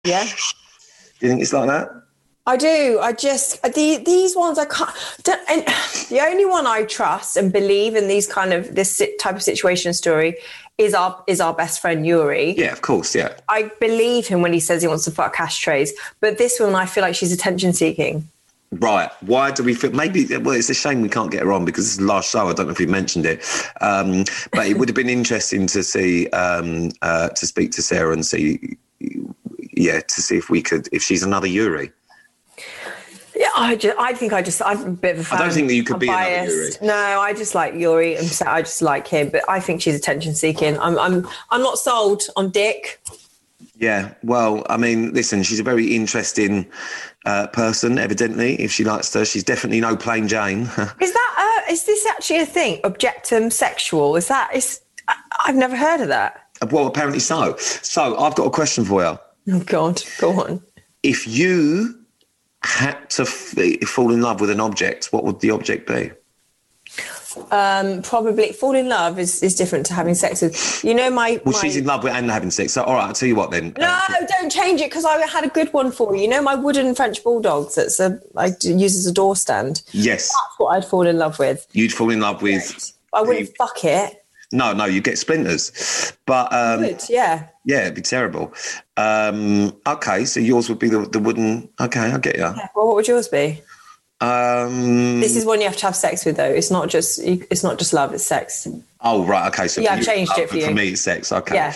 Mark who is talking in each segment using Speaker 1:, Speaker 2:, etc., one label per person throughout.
Speaker 1: Yeah.
Speaker 2: Do you think it's like that?
Speaker 1: I do. These ones I can't. And the only one I trust and believe in this type of situation story is our best friend Yuri.
Speaker 2: Yeah, of course. Yeah.
Speaker 1: I believe him when he says he wants to fuck ashtrays, but this one I feel like she's attention seeking.
Speaker 2: Right. Why do we feel? Maybe. Well, it's a shame we can't get her on because it's the last show. I don't know if we mentioned it, but it would have been interesting to see to speak to Sarah and see. Yeah, to see if she's another Yuri.
Speaker 1: Yeah, I'm a bit of a fan.
Speaker 2: I don't think that you could be
Speaker 1: biased.
Speaker 2: Another Yuri.
Speaker 1: No, I just like Yuri, and I just like him. But I think she's attention seeking. I'm not sold on Dick.
Speaker 2: Yeah, well, I mean, listen, she's a very interesting person. Evidently, if she likes her, she's definitely no plain Jane.
Speaker 1: Is this actually a thing? Objectum sexual? I've never heard of that.
Speaker 2: Well, apparently so. So I've got a question for you.
Speaker 1: Oh God, go on.
Speaker 2: If you had to fall in love with an object, what would the object be?
Speaker 1: Probably fall in love is different to having sex with. You know,
Speaker 2: she's in love with and having sex. So, all right, I'll tell you what then.
Speaker 1: No, don't change it because I had a good one for you. You know, my wooden French bulldog I use as a door stand.
Speaker 2: Yes.
Speaker 1: That's what I'd fall in love with.
Speaker 2: You'd fall in love with...
Speaker 1: I wouldn't fuck it.
Speaker 2: No, you get splinters. But
Speaker 1: yeah.
Speaker 2: Yeah, it'd be terrible. Okay, so yours would be the wooden... Okay, I get you.
Speaker 1: Yeah, well, what would yours be? This is one you have to have sex with, though. It's not just love; it's sex.
Speaker 2: Oh right, okay. So
Speaker 1: yeah, I've changed it for you.
Speaker 2: For me, it's sex. Okay.
Speaker 1: Yeah.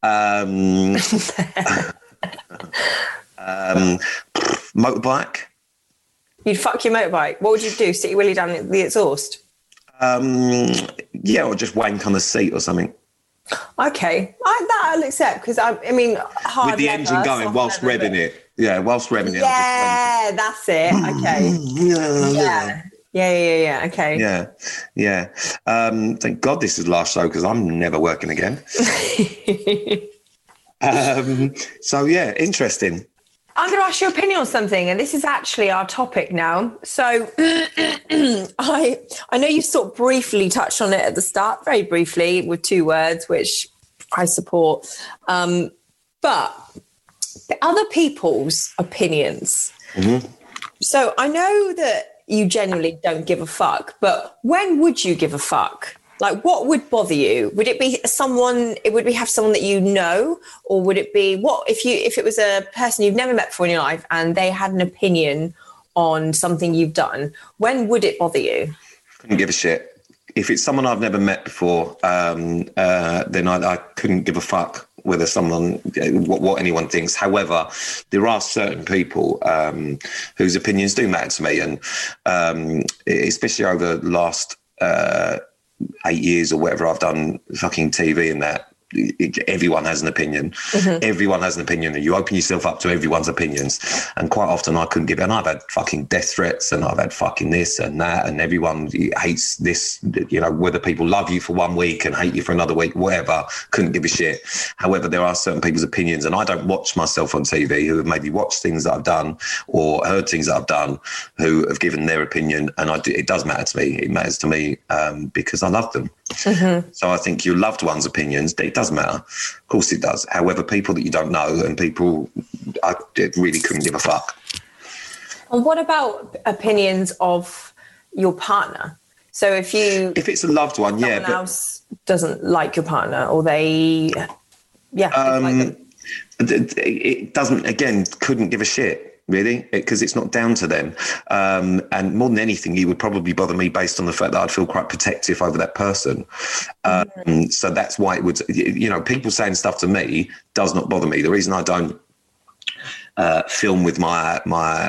Speaker 2: Motorbike.
Speaker 1: You'd fuck your motorbike. What would you do? Stick your willy down the exhaust?
Speaker 2: Yeah, or just wank on the seat or something.
Speaker 1: Okay, I'll accept because I mean, hard
Speaker 2: with the
Speaker 1: leather,
Speaker 2: engine going whilst revving it. Yeah, whilst revving it.
Speaker 1: Yeah, that's it. Okay. Yeah. Okay.
Speaker 2: Yeah. Thank God this is last show because I'm never working again. So yeah, interesting.
Speaker 1: I'm going to ask your opinion on something, and this is actually our topic now. So I know you sort of briefly touched on it at the start, very briefly, with 2 words, which I support. But the other people's opinions. Mm-hmm. So I know that you genuinely don't give a fuck, but when would you give a fuck? Like, what would bother you? Would it be someone that you know, or would it be if it was a person you've never met before in your life and they had an opinion on something you've done? When would it bother you?
Speaker 2: Couldn't give a shit. If it's someone I've never met before, then I couldn't give a fuck whether what anyone thinks. However, there are certain people whose opinions do matter to me, and especially over the last 8 years or whatever I've done fucking TV and that. Everyone has an opinion. Mm-hmm. Everyone has an opinion, and you open yourself up to everyone's opinions. And quite often I couldn't give it. And I've had fucking death threats, and I've had fucking this and that, and everyone hates this, you know, whether people love you for 1 week and hate you for another week, whatever, couldn't give a shit. However, there are certain people's opinions, and I don't watch myself on TV who have maybe watched things that I've done or heard things that I've done who have given their opinion, and it does matter to me. It matters to me because I love them. Mm-hmm. So I think your loved one's opinions, it does matter. Of course it does. However, people that you don't know and people, I really couldn't give a fuck.
Speaker 1: And what about opinions of your partner? So if it's
Speaker 2: a loved one,
Speaker 1: someone else doesn't like your partner, or they, like them.
Speaker 2: It doesn't. Again, couldn't give a shit. Really, because it's not down to them. And more than anything, it would probably bother me based on the fact that I'd feel quite protective over that person. So that's why it would, you know, people saying stuff to me does not bother me. The reason I don't film with my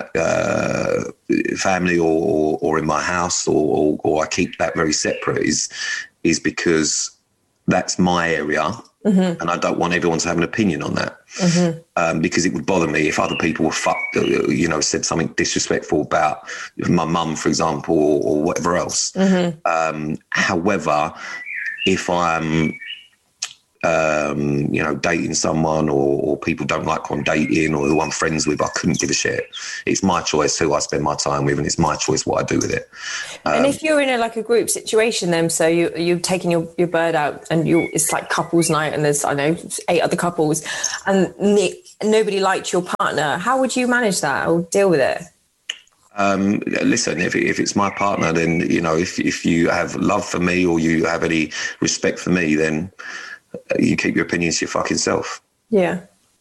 Speaker 2: family or in my house or I keep that very separate is because that's my area. Mm-hmm. And I don't want everyone to have an opinion on that. Mm-hmm. Because it would bother me if other people were said something disrespectful about my mum, for example, or whatever else. Mm-hmm. However, if I'm dating someone or people don't like who I'm dating or who I'm friends with, I couldn't give a shit. It's my choice who I spend my time with, and it's my choice what I do with it.
Speaker 1: And if you're in a group situation, then so you're taking your bird out, and it's like couples night, and there's 8 other couples, and nobody liked your partner. How would you manage that or deal with it?
Speaker 2: Listen, if it's my partner, then if you have love for me or you have any respect for me, then you keep your opinions to your fucking self.
Speaker 1: Yeah.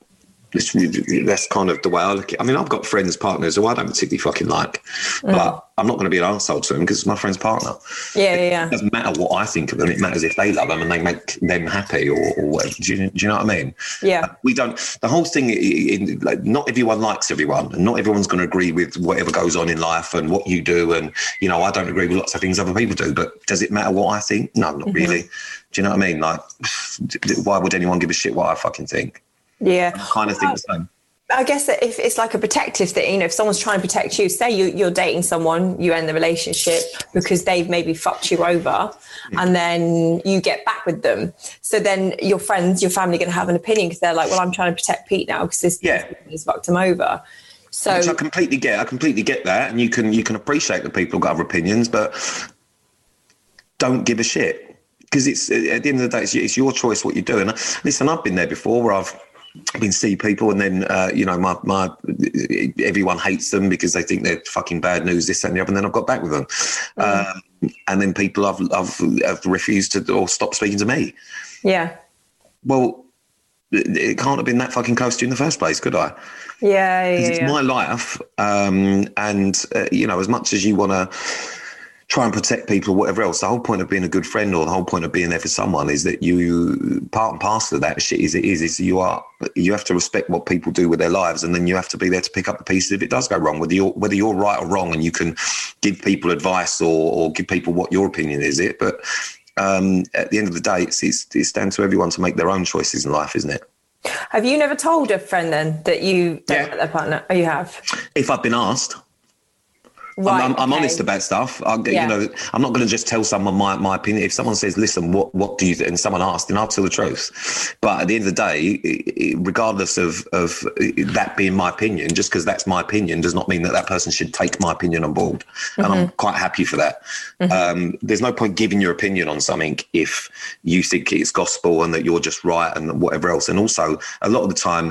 Speaker 2: That's kind of the way I look at it. I mean, I've got friends, partners who I don't particularly fucking like, but I'm not going to be an arsehole to them because it's my friend's partner.
Speaker 1: Yeah.
Speaker 2: It doesn't matter what I think of them. It matters if they love them and they make them happy or whatever. Do you know what I mean?
Speaker 1: Yeah.
Speaker 2: We don't. The whole thing, not everyone likes everyone, and not everyone's going to agree with whatever goes on in life and what you do. And, I don't agree with lots of things other people do, but does it matter what I think? No, not really. Do you know what I mean? Like, why would anyone give a shit what I fucking think?
Speaker 1: Yeah.
Speaker 2: I kind of think the same.
Speaker 1: I guess that if it's like a protective thing, if someone's trying to protect you, say you're dating someone, you end the relationship because they've maybe fucked you over, and then you get back with them. So then your friends, your family are going to have an opinion because they're like, well, I'm trying to protect Pete now because this has fucked him over. So
Speaker 2: which I completely get. I completely get that. And you can appreciate that people have got other opinions, but don't give a shit. Because it's at the end of the day, it's your choice what you do. And listen, I've been there before where I've been see people and then my everyone hates them because they think they're fucking bad news, this that, and the other, and then I've got back with them. And then people have refused to or stopped speaking to me.
Speaker 1: Yeah.
Speaker 2: Well, it can't have been that fucking close to you in the first place, could I?
Speaker 1: Yeah.
Speaker 2: It's my life, and as much as you want to try and protect people or whatever else, the whole point of being a good friend or the whole point of being there for someone is that you, part and parcel of that shit is you have to respect what people do with their lives, and then you have to be there to pick up the pieces if it does go wrong, whether you're right or wrong, and you can give people advice or give people what your opinion is it. But at the end of the day, it's down to everyone to make their own choices in life, isn't it?
Speaker 1: Have you never told a friend then that you don't like their partner? Oh, you have?
Speaker 2: If I've been asked. Right, I'm honest about stuff. I'm not going to just tell someone my opinion. If someone says, listen, what do you think? And someone asks, then I'll tell the truth. But at the end of the day, regardless of that being my opinion, just because that's my opinion does not mean that person should take my opinion on board. And I'm quite happy for that. There's no point giving your opinion on something if you think it's gospel and that you're just right and whatever else. And also, a lot of the time,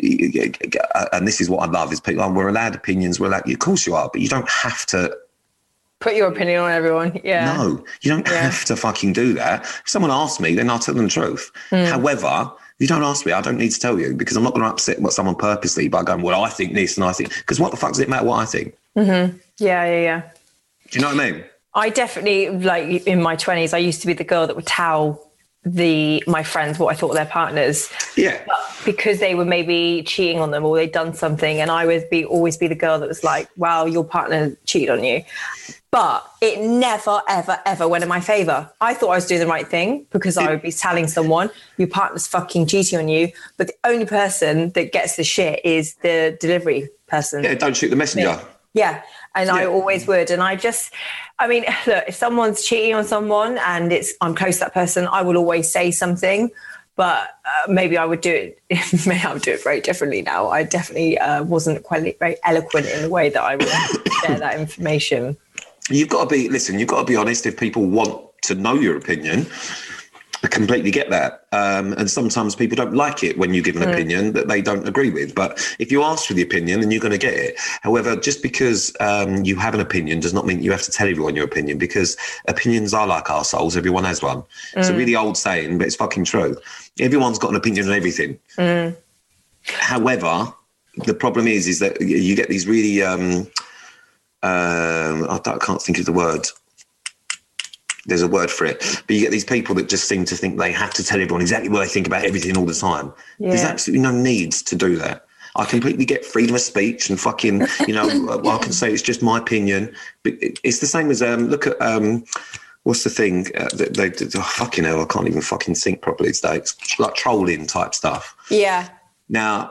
Speaker 2: and this is what I love, is people, we're allowed opinions. Of course you are, but you don't have to
Speaker 1: put your opinion on everyone. Yeah.
Speaker 2: No, you don't have to fucking do that. If someone asks me, then I'll tell them the truth. However, if you don't ask me, I don't need to tell you because I'm not going to upset someone purposely by going, well, I think this and I think, because what the fuck does it matter what I think?
Speaker 1: Yeah.
Speaker 2: Do you know what I mean?
Speaker 1: I definitely, like in my 20s, I used to be the girl that would tell my friends what I thought of their partners.
Speaker 2: Yeah.
Speaker 1: But because they were maybe cheating on them or they'd done something, and I would always be the girl that was like, wow, your partner cheated on you. But it never, ever, ever went in my favour. I thought I was doing the right thing because I would be telling someone, your partner's fucking cheating on you. But the only person that gets the shit is the delivery person.
Speaker 2: Yeah, don't shoot the messenger.
Speaker 1: Yeah. And I always would. And look, if someone's cheating on someone and I'm close to that person, I will always say something. But maybe I would do it. Maybe I would do it very differently now. I definitely wasn't quite very eloquent in the way that I would share that information.
Speaker 2: You've got to be honest. If people want to know your opinion, I completely get that. And sometimes people don't like it when you give an opinion that they don't agree with. But if you ask for the opinion, then you're going to get it. However, just because you have an opinion does not mean you have to tell everyone your opinion, because opinions are like arseholes. Everyone has one. It's a really old saying, but it's fucking true. Everyone's got an opinion on everything. However, the problem is that you get these really, I can't think of the word. There's a word for it, but you get these people that just seem to think they have to tell everyone exactly what they think about everything all the time. Yeah. There's absolutely no need to do that. I completely get freedom of speech and fucking, I can say it's just my opinion, but it's the same as, look at, what's the thing they fucking hell, I can't even fucking think properly today. It's like trolling type stuff.
Speaker 1: Yeah.
Speaker 2: Now,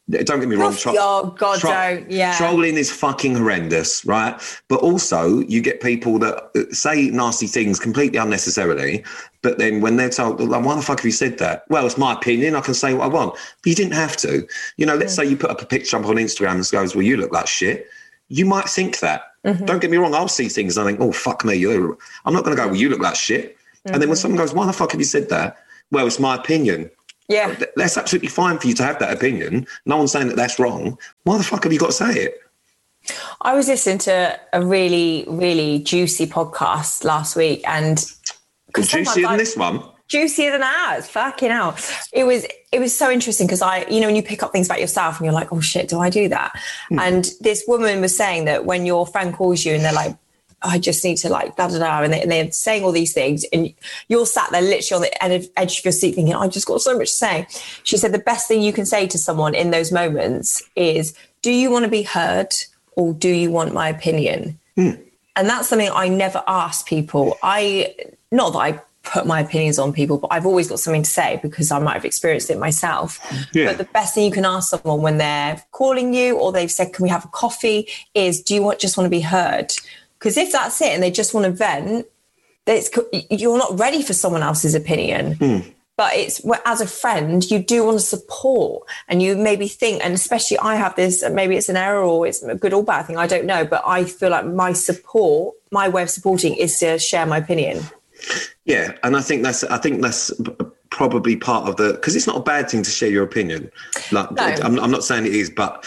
Speaker 2: Don't get me wrong.
Speaker 1: Oh, God, don't. Yeah.
Speaker 2: Trolling is fucking horrendous, right? But also, you get people that say nasty things completely unnecessarily, but then when they're told, like, why the fuck have you said that? Well, it's my opinion. I can say what I want. But you didn't have to. You know, let's say you put up a picture up on Instagram and goes, well, you look like shit. You might think that. Don't get me wrong. I'll see things and I think, oh, fuck me. I'm not going to go, well, you look like shit. And then when someone goes, why the fuck have you said that? Well, it's my opinion.
Speaker 1: Yeah.
Speaker 2: That's absolutely fine for you to have that opinion. No one's saying that that's wrong. Why the fuck have you got to say it?
Speaker 1: I was listening to a really, really juicy podcast last week, and
Speaker 2: juicier than this one.
Speaker 1: Juicier than ours. Fucking hell. It was so interesting because when you pick up things about yourself and you're like, oh shit, do I do that? And this woman was saying that when your friend calls you and they're like, I just need to like da da da, and they're saying all these things, and you're sat there literally on the edge of your seat thinking, I've just got so much to say. She said the best thing you can say to someone in those moments is, do you want to be heard or do you want my opinion? And that's something I never ask people. Not that I put my opinions on people, but I've always got something to say because I might have experienced it myself. Yeah. But the best thing you can ask someone when they're calling you or they've said, can we have a coffee, is, do you just want to be heard? Because if that's it and they just want to vent, you're not ready for someone else's opinion. But it's, as a friend, you do want to support, and you maybe think, and especially I have this, maybe it's an error or it's a good or bad thing, I don't know, but I feel like my way of supporting is to share my opinion.
Speaker 2: Yeah, and I think that's probably part of because it's not a bad thing to share your opinion. Like, no. I'm not saying it is, but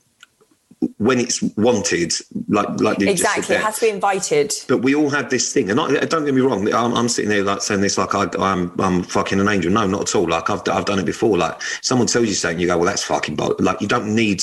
Speaker 2: when it's wanted, like you
Speaker 1: exactly,
Speaker 2: just said there,
Speaker 1: it has to be invited.
Speaker 2: But we all have this thing, and don't get me wrong. I'm sitting there like saying this like I'm fucking an angel. No, not at all. Like I've done it before. Like someone tells you something, you go, well, that's fucking bollocks. Like you don't need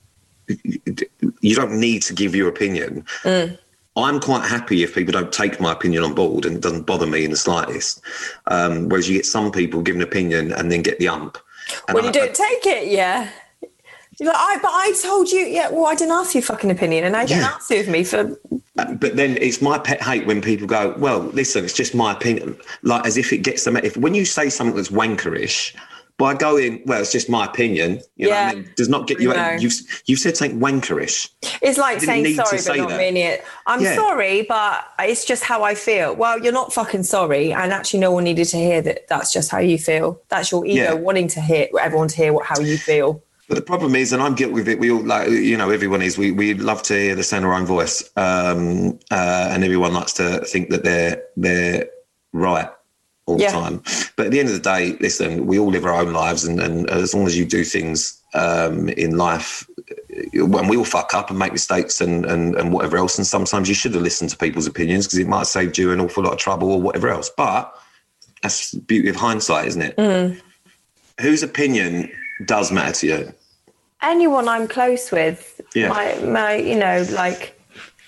Speaker 2: to give your opinion. I'm quite happy if people don't take my opinion on board, and it doesn't bother me in the slightest. Whereas you get some people give an opinion and then get the ump.
Speaker 1: When you don't take it, yeah. You're like, but I told you, yeah, well, I didn't ask you fucking opinion, and I didn't ask you with me for...
Speaker 2: But then it's my pet hate when people go, well, listen, it's just my opinion. Like, as if it gets them... When you say something that's wankerish, by going, well, it's just my opinion, you know what I mean? Does not get you... You've said something wankerish.
Speaker 1: It's like saying sorry, but not meaning it. I'm sorry, but it's just how I feel. Well, you're not fucking sorry, and actually no one needed to hear that that's just how you feel. That's your ego wanting to hear everyone to hear how you feel.
Speaker 2: But the problem is, and I'm guilty with it, we all, like, you know, everyone is, we love to hear the sound of our own voice. And everyone likes to think that they're right all the time. But at the end of the day, listen, we all live our own lives. And as long as you do things in life, when we all fuck up and make mistakes and whatever else, and sometimes you should have listened to people's opinions because it might have saved you an awful lot of trouble or whatever else. But that's the beauty of hindsight, isn't it? Whose opinion does matter to you?
Speaker 1: Anyone I'm close with. My you know, like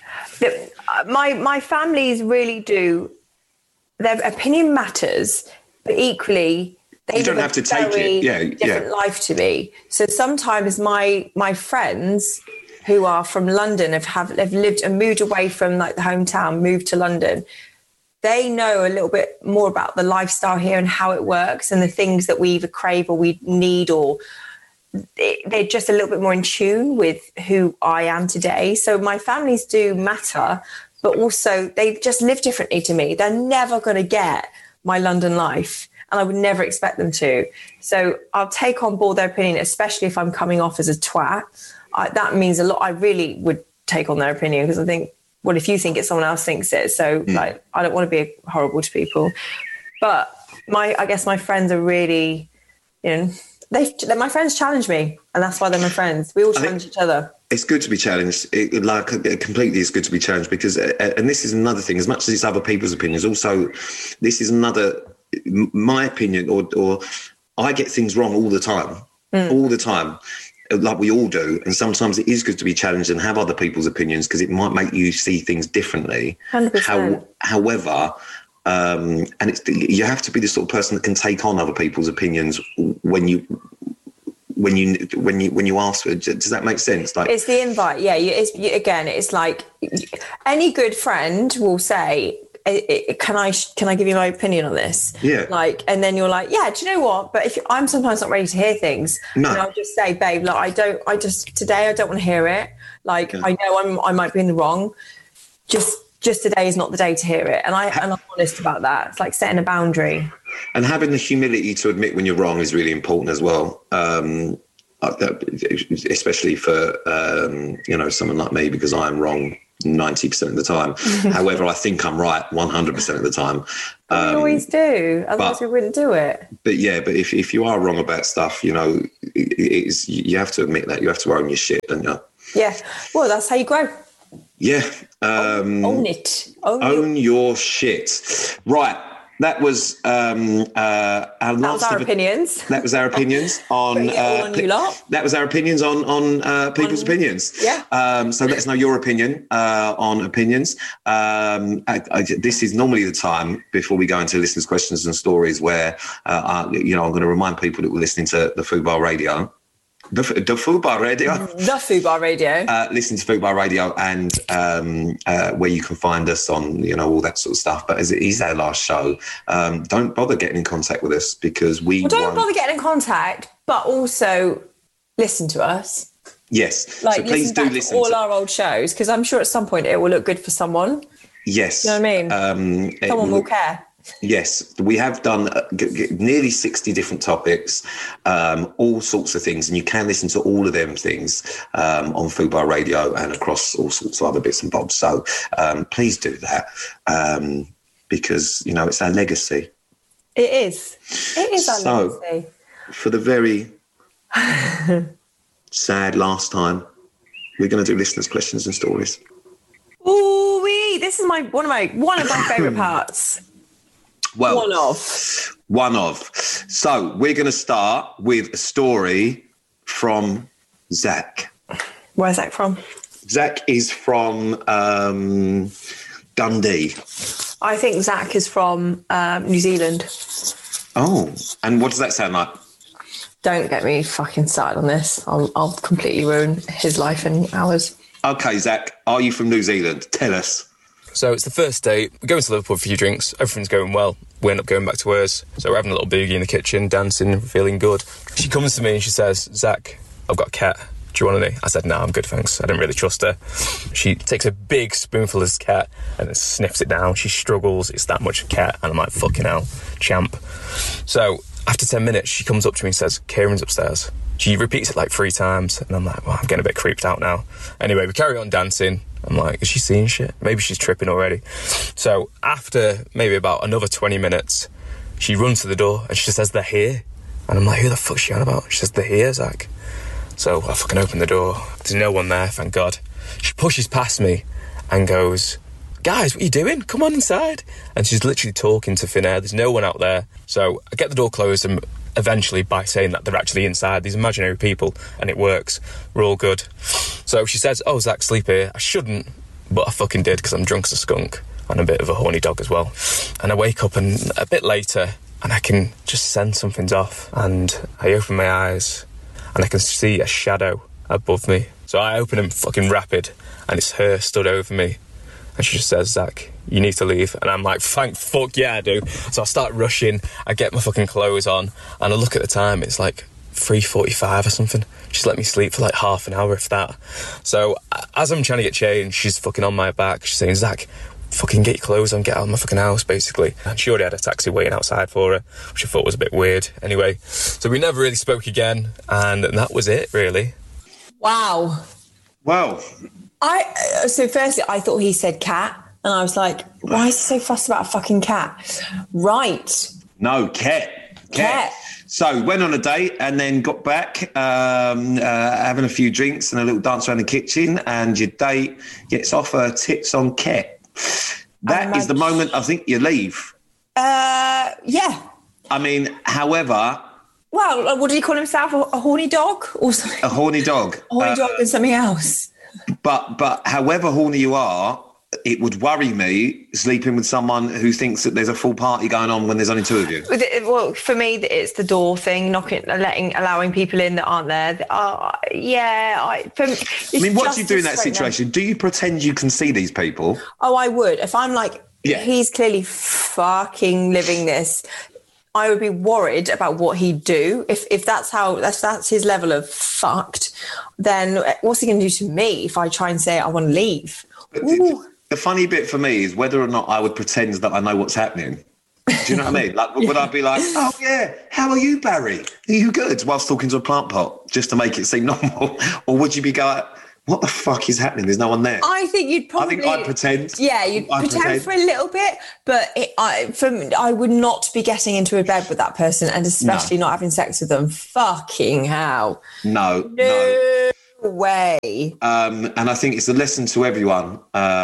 Speaker 1: my families really do. Their opinion matters, but equally they
Speaker 2: don't have to take it.
Speaker 1: Different life to me. So sometimes my friends who are from London have lived and moved away from like the hometown, moved to London. They know a little bit more about the lifestyle here and how it works and the things that we either crave or we need, or they're just a little bit more in tune with who I am today. So my families do matter, but also they just live differently to me. They're never going to get my London life, and I would never expect them to. So I'll take on board their opinion, especially if I'm coming off as a twat. That means a lot. I really would take on their opinion because I think, well, if you think it, someone else thinks it. So like, I don't want to be horrible to people. But I guess my friends are really, you know, my friends challenge me, and that's why they're my friends. We all challenge each other. It's
Speaker 2: good to be challenged. Completely is good to be challenged because, and this is another thing, as much as it's other people's opinions, also this is another, my opinion, or I get things wrong all the time, like we all do. And sometimes it is good to be challenged and have other people's opinions because it might make you see things differently.
Speaker 1: 100%.
Speaker 2: However, and you have to be the sort of person that can take on other people's opinions when you ask for it. Does that make sense? Like,
Speaker 1: it's the invite. Yeah. It's like any good friend will say, can I give you my opinion on this?
Speaker 2: Yeah.
Speaker 1: Like, and then you're like, yeah, do you know what? But if I'm sometimes not ready to hear things, and I'll just say, babe, like, today I don't want to hear it. Like, I know I might be in the wrong. Just today is not the day to hear it. And I'm honest about that. It's like setting a boundary.
Speaker 2: And having the humility to admit when you're wrong is really important as well. Especially for, someone like me, because I'm wrong 90% of the time. However, I think I'm right 100% of the time.
Speaker 1: We always do. Otherwise we wouldn't do it.
Speaker 2: But if you are wrong about stuff, you have to admit that. You have to own your shit, don't you?
Speaker 1: Yeah. Well, that's how you grow.
Speaker 2: Yeah.
Speaker 1: Own it.
Speaker 2: Own your shit. Right. That was our
Speaker 1: opinions.
Speaker 2: That was our opinions on.
Speaker 1: You lot.
Speaker 2: That was our opinions on people's opinions.
Speaker 1: Yeah.
Speaker 2: So let us know your opinion on opinions. This is normally the time before we go into listeners' questions and stories where I'm going to remind people that we're listening to the Fubar Radio. The Fubar Radio.
Speaker 1: The Fubar Radio.
Speaker 2: Listen to Fubar Radio and where you can find us on, all that sort of stuff. But as it is our last show, don't bother getting in contact with us because
Speaker 1: don't bother getting in contact, but also listen to us.
Speaker 2: Yes.
Speaker 1: Like,
Speaker 2: so please do listen
Speaker 1: to all our old shows, because I'm sure at some point it will look good for someone.
Speaker 2: Yes.
Speaker 1: You know what I mean? Someone will care.
Speaker 2: Yes, we have done nearly 60 different topics, all sorts of things, and you can listen to all of them things on Fubar Radio and across all sorts of other bits and bobs. So please do that because, it's our legacy.
Speaker 1: It is. It is our legacy.
Speaker 2: For the very sad last time, we're going to do listeners' questions and stories.
Speaker 1: Ooh, this is one of my favourite parts.
Speaker 2: Well,
Speaker 1: one of.
Speaker 2: So we're going to start with a story from Zach.
Speaker 1: Where's Zach from?
Speaker 2: Zach is from Dundee.
Speaker 1: I think Zach is from New Zealand.
Speaker 2: Oh, and what does that sound like?
Speaker 1: Don't get me fucking started on this. I'll completely ruin his life and ours.
Speaker 2: Okay, Zach, are you from New Zealand? Tell us.
Speaker 3: So it's the first date. We're going to Liverpool for a few drinks. Everything's going well. We end up going back to hers. So we're having a little boogie in the kitchen, dancing, feeling good. She comes to me and she says, Zach, I've got a cat. Do you want any? I said, no, I'm good, thanks. I didn't really trust her. She takes a big spoonful of this cat and then sniffs it down. She struggles. It's that much cat. And I'm like, fucking hell, champ. So after 10 minutes, she comes up to me and says, Kieran's upstairs. She repeats it like 3 times. And I'm like, well, I'm getting a bit creeped out now. Anyway, we carry on dancing. I'm like, is she seeing shit? Maybe she's tripping already. So after maybe about another 20 minutes, she runs to the door and she just says, they're here. And I'm like, who the fuck's she on about? She says, they're here, Zach. So I fucking open the door. There's no one there, thank God. She pushes past me and goes, guys, what are you doing? Come on inside. And she's literally talking to thin air. There's no one out there. So I get the door closed and eventually by saying that they're actually inside, these imaginary people, and it works. We're all good. So she says, oh, Zach, sleep here. I shouldn't, but I fucking did because I'm drunk as a skunk and a bit of a horny dog as well. And I wake up and a bit later and I can just sense something's off. And I open my eyes and I can see a shadow above me. So I open them fucking rapid and it's her stood over me. And she just says, Zach, you need to leave. And I'm like, thank fuck yeah, I do. So I start rushing. I get my fucking clothes on. And I look at the time. It's like 3:45 or something. She's let me sleep for like half an hour, if that. So as I'm trying to get changed, she's fucking on my back. She's saying, Zach, fucking get your clothes on, get out of my fucking house, basically. And she already had a taxi waiting outside for her, which I thought was a bit weird. Anyway, so we never really spoke again. And that was it, really.
Speaker 1: Wow. So firstly, I thought he said cat, and I was like, why is he so fussed about a fucking cat? Right.
Speaker 2: No, cat. So went on a date and then got back, having a few drinks and a little dance around the kitchen, and your date gets off her tits on cat. That is the moment I think you leave.
Speaker 1: Yeah.
Speaker 2: I mean, however...
Speaker 1: Well, what did he call himself? A horny dog? Or something?
Speaker 2: A horny dog.
Speaker 1: A horny dog and something else.
Speaker 2: But however horny you are, it would worry me sleeping with someone who thinks that there's a full party going on when there's only 2 of you.
Speaker 1: Well, for me, it's the door thing, allowing people in that aren't there. What do you do in that situation? Do you pretend you can see these people?
Speaker 2: Oh,
Speaker 1: I would. If I'm like
Speaker 2: Yeah.
Speaker 1: he's clearly fucking living this. I would be worried about what he'd do if that's his level of fucked. Then what's he going to do to me if I try and say I want to leave?
Speaker 2: The funny bit for me is whether or not I would pretend that I know what's happening. Do you know what I mean? Like, would I be like, oh yeah, how are you, Barry? Are you good? Whilst talking to a plant pot, just to make it seem normal, or would you be going, what the fuck is happening? There's no one there.
Speaker 1: I think you'd probably.
Speaker 2: I think I'd pretend.
Speaker 1: Yeah, you'd pretend for a little bit, but I would not be getting into a bed with that person, and especially not having sex with them. Fucking hell.
Speaker 2: No
Speaker 1: way.
Speaker 2: And I think it's a lesson to everyone.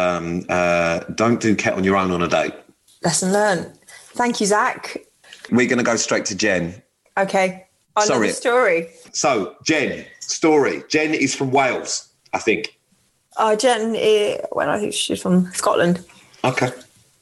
Speaker 2: Don't do ket on your own on a date.
Speaker 1: Lesson learned. Thank you, Zach.
Speaker 2: We're going to go straight to Jen.
Speaker 1: Okay. Another story.
Speaker 2: So, Jen, story. Jen is from Wales, I think.
Speaker 1: Jen, I think she's from Scotland.
Speaker 2: Okay.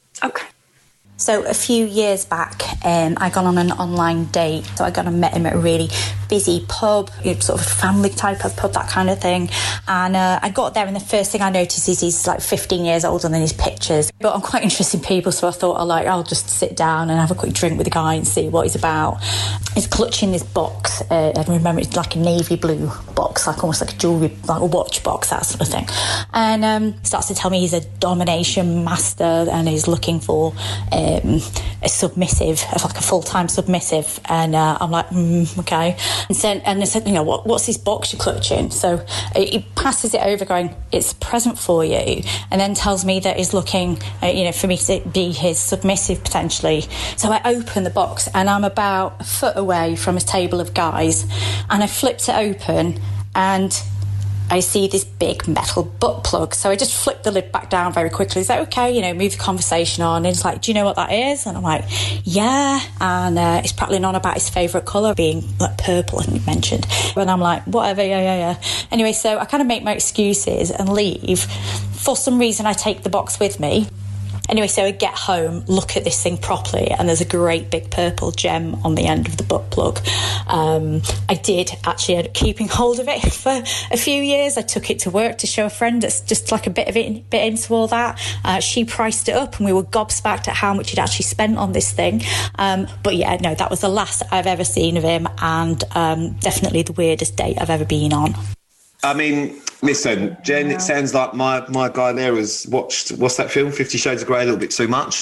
Speaker 4: So a few years back, I got on an online date. So I got and met him at a really busy pub, sort of family type of pub, that kind of thing. And I got there, and the first thing I noticed is he's like 15 years older than his pictures. But I'm quite interested in people, so I thought I'll just sit down and have a quick drink with the guy and see what he's about. He's clutching this box. I remember it's like a navy blue box, like almost like a jewellery, like a watch box, that sort of thing. And starts to tell me he's a domination master and he's looking for a submissive, like a full-time submissive. And I'm like, okay. And they said, what's this box you're clutching? So he passes it over going, it's a present for you. And then tells me that he's looking, for me to be his submissive potentially. So I open the box and I'm about a foot away from a table of guys. And I flipped it open and I see this big metal butt plug. So I just flipped the lid back down very quickly. He's like, okay, move the conversation on. And he's like, do you know what that is? And I'm like, yeah. And he's prattling on about his favourite colour being like purple, and he mentioned. And I'm like, whatever, yeah. Anyway, so I kind of make my excuses and leave. For some reason, I take the box with me. Anyway, so I get home, look at this thing properly, and there's a great big purple gem on the end of the butt plug. I did actually end up keeping hold of it for a few years. I took it to work to show a friend that's just like a bit into all that. She priced it up, and we were gobsmacked at how much he'd actually spent on this thing. But yeah, no, that was the last I've ever seen of him, and definitely the weirdest date I've ever been on.
Speaker 2: I mean, listen, Jen, it sounds like my guy there has watched, what's that film, 50 Shades of Grey, a little bit too much,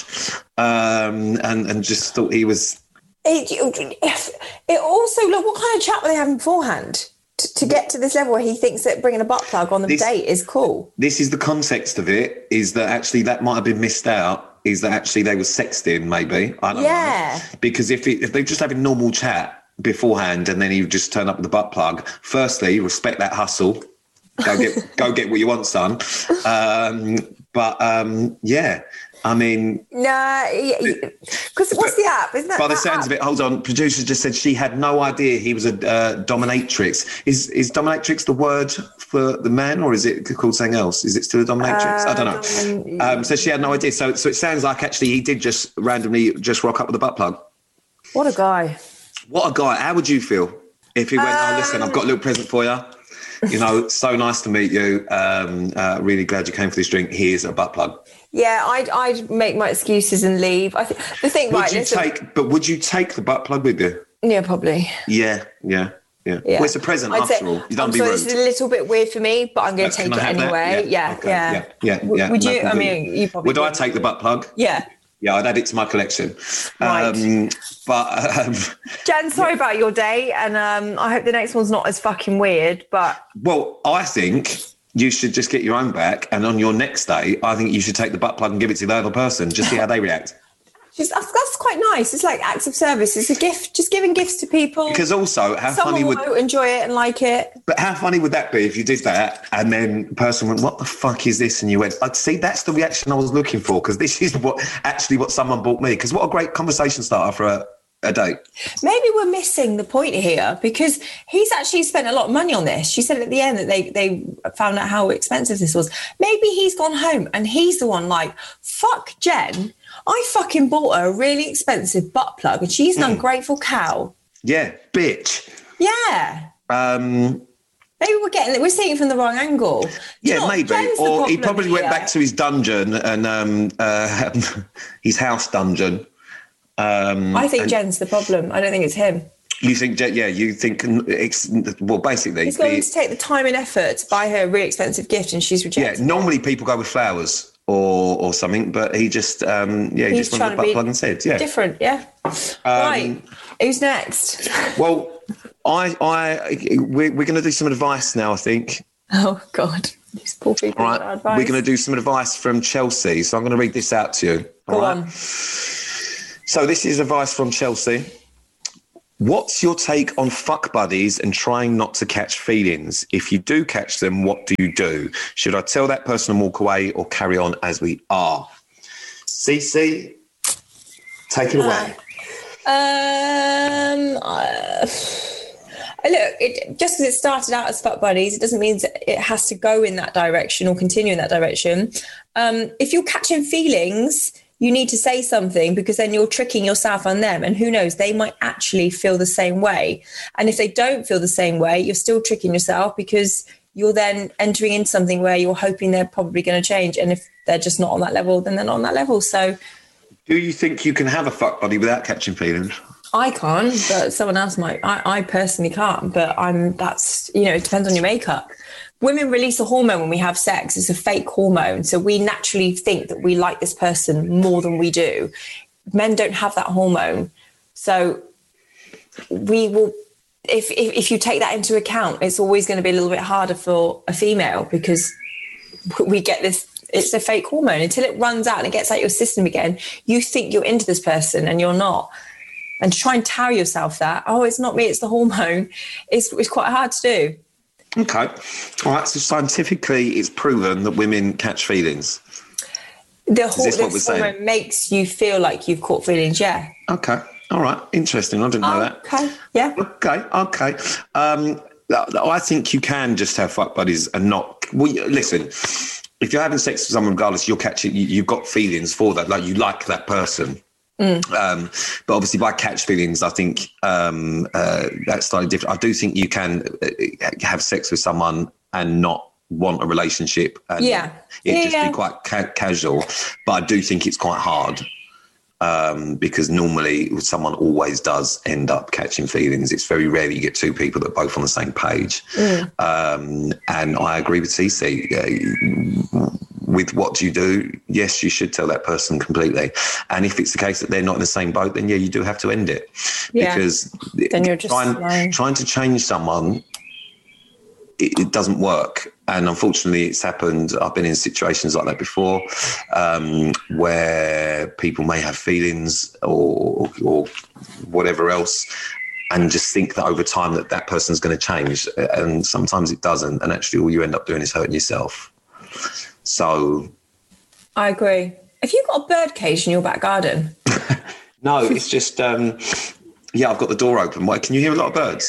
Speaker 2: and just thought he was...
Speaker 1: It also, look, what kind of chat were they having beforehand to get to this level where he thinks that bringing a butt plug on the date is cool? This
Speaker 2: is the context of it, is that actually that might have been missed out, is that actually they were sexting, maybe. I don't know. Because if they're just having normal chat beforehand and then he just turn up with the butt plug, firstly, respect that hustle. Go get what you want, son. Yeah, I mean...
Speaker 1: because what's the app? Isn't that
Speaker 2: by the sounds of it, hold on, producer just said she had no idea he was a dominatrix. Is dominatrix the word for the man, or is it called something else? Is it still a dominatrix? I don't know. So she had no idea. So it sounds like actually he did just randomly just rock up with a butt plug.
Speaker 1: What a guy.
Speaker 2: What a guy. How would you feel if he went, listen, I've got a little present for you. So nice to meet you. Really glad you came for this drink. Here's a butt plug. Yeah,
Speaker 1: I'd make my excuses and leave. The thing,
Speaker 2: would you take the butt plug with you?
Speaker 1: Yeah, probably.
Speaker 2: Yeah. Well, it's a present after all. You don't be rude.
Speaker 1: This is a little bit weird for me, but I'm going to take it anyway. Yeah. Would you? I mean, you probably
Speaker 2: would. I take the butt plug?
Speaker 1: Yeah.
Speaker 2: Yeah, I'd add it to my collection.
Speaker 1: Right. Jen, sorry about your day, and I hope the next one's not as fucking weird, but...
Speaker 2: Well, I think you should just get your own back, and on your next day, I think you should take the butt plug and give it to the other person, just see how they react.
Speaker 1: That's quite nice. It's like acts of service. It's a gift, just giving gifts to people.
Speaker 2: Because also,
Speaker 1: someone will enjoy it and like it.
Speaker 2: But how funny would that be if you did that and then the person went, what the fuck is this? And you went, I'd see, that's the reaction I was looking for, because this is what someone bought me. Because what a great conversation starter for a date.
Speaker 1: Maybe we're missing the point here, because he's actually spent a lot of money on this. She said at the end that they found out how expensive this was. Maybe he's gone home and he's the one like, fuck Jen, I fucking bought her a really expensive butt plug and she's an ungrateful cow.
Speaker 2: Yeah, bitch.
Speaker 1: Yeah. Maybe we're seeing it from the wrong angle.
Speaker 2: Yeah, maybe.
Speaker 1: Jen's the
Speaker 2: Or he
Speaker 1: problem
Speaker 2: probably went
Speaker 1: here.
Speaker 2: back to his dungeon and his house dungeon.
Speaker 1: I think Jen's the problem. I don't think it's him.
Speaker 2: You think, you think it's, well, basically.
Speaker 1: He's going to take the time and effort to buy her a really expensive gift and she's rejected.
Speaker 2: Yeah, normally people go with flowers or something, but he just, he just wanted the butt plug and said, yeah.
Speaker 1: Different, yeah. Right, who's next?
Speaker 2: Well, we're going to do some advice now, I think.
Speaker 1: Oh, God. These poor people.
Speaker 2: All right, we're going to do some advice from Chelsea, so I'm going to read this out to you.
Speaker 1: Go on.
Speaker 2: So this is advice from Chelsea. What's your take on fuck buddies and trying not to catch feelings? If you do catch them, what do you do? Should I tell that person and walk away or carry on as we are? Cece, take it away.
Speaker 1: Look, just because it started out as fuck buddies, it doesn't mean that it has to go in that direction or continue in that direction. If you're catching feelings, you need to say something, because then you're tricking yourself on them. And who knows, they might actually feel the same way. And if they don't feel the same way, you're still tricking yourself, because you're then entering into something where you're hoping they're probably going to change. And if they're just not on that level, then they're not on that level. So
Speaker 2: do you think you can have a fuck buddy without catching feelings?
Speaker 1: I can't, but someone else might. I personally can't, but that's, it depends on your makeup. Women release a hormone when we have sex. It's a fake hormone. So we naturally think that we like this person more than we do. Men don't have that hormone. So we will, if you take that into account, it's always going to be a little bit harder for a female, because we get this, it's a fake hormone. Until it runs out and it gets out your system again, you think you're into this person and you're not. And to try and tell yourself that, it's not me, it's the hormone, it's quite hard to do.
Speaker 2: Okay. All right. So scientifically, it's proven that women catch feelings.
Speaker 1: The hormone makes you feel like you've caught feelings, yeah. Okay.
Speaker 2: All right. Interesting. I didn't know that.
Speaker 1: Okay. Yeah.
Speaker 2: Okay. I think you can just have fuck buddies and not... Well, listen, if you're having sex with someone, regardless, you'll catch it. You've got feelings for that. Like, you like that person. But obviously by catch feelings, I think that's slightly different. I do think you can have sex with someone and not want a relationship, and be quite casual, but I do think it's quite hard, because normally someone always does end up catching feelings. It's very rare that you get two people that are both on the same page. And I agree with CC. With what do you do? Yes, you should tell that person completely. And if it's the case that they're not in the same boat, then you do have to end it. Yeah. Because
Speaker 1: then you're just
Speaker 2: trying to change someone, it doesn't work. And unfortunately, it's happened. I've been in situations like that before, where people may have feelings or whatever else, and just think that over time that person's going to change. And sometimes it doesn't. And actually, all you end up doing is hurting yourself. So
Speaker 1: I agree. Have you got a bird cage in your back garden?
Speaker 2: No, it's just I've got the door open. Why, can you hear a lot of birds?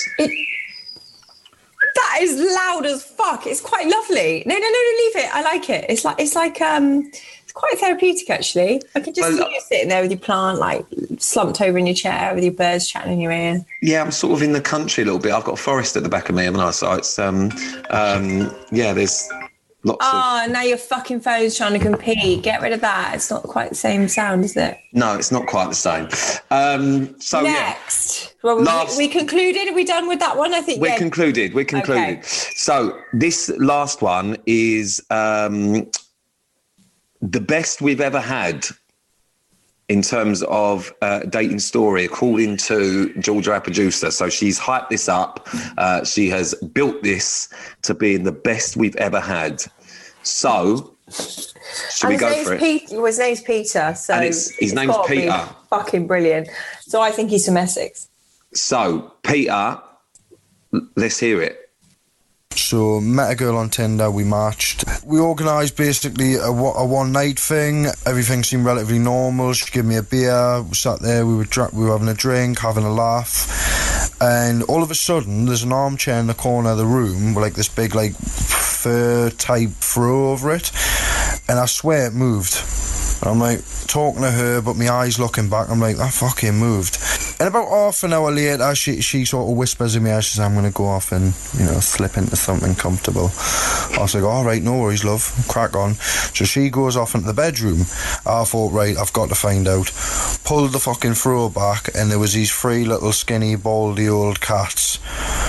Speaker 1: That is loud as fuck. It's quite lovely. No, leave it. I like it. It's quite therapeutic, actually. I can just see you sitting there with your plant, like slumped over in your chair with your birds chatting in your ear. Yeah,
Speaker 2: I'm sort of in the country a little bit. I've got a forest at the back of me, haven't I? So it's there's now your fucking phone's trying to compete. Get rid of that. It's not quite the same sound, is it? No, it's not quite the same.
Speaker 1: Next. Well, we concluded. Are we done with that one? I think
Speaker 2: we concluded. Okay. So this last one is the best we've ever had in terms of dating story, according to Georgia, our producer. So she's hyped this up. She has built this to being the best we've ever had. So, should we go for it?
Speaker 1: His name's Peter. So
Speaker 2: and his name's Peter.
Speaker 1: Fucking brilliant. So I think he's from Essex.
Speaker 2: So, Peter, let's hear it.
Speaker 5: So, met a girl on Tinder, we matched. We organised basically a one-night thing. Everything seemed relatively normal. She gave me a beer, we sat there, we were having a drink, having a laugh. And all of a sudden, there's an armchair in the corner of the room with like this big like fur-type throw over it. And I swear it moved. I'm like talking to her, but my eyes looking back, I'm like, that fucking moved. And about half an hour later, she sort of whispers in my ear, she says, I'm going to go off and, slip into something comfortable. I was like, all right, no worries, love, crack on. So she goes off into the bedroom. I thought, right, I've got to find out. Pulled the fucking throw back, and there was these 3 little skinny, baldy old cats.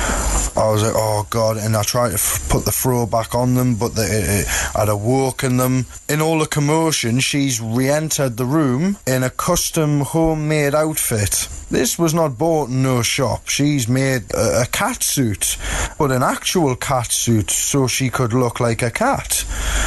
Speaker 5: I was like, oh God, and I tried to put the throw back on them, but I'd awoken them. In all the commotion, she's re-entered the room in a custom homemade outfit. This was not bought in no shop. She's made a cat suit, but an actual cat suit, so she could look like a cat.